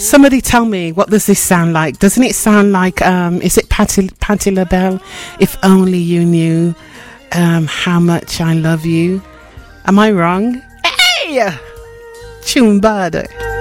Somebody tell me, what does this sound like? Doesn't it sound like, is it Patti LaBelle? If only you knew how much I love you. Am I wrong? Hey! Chumbada.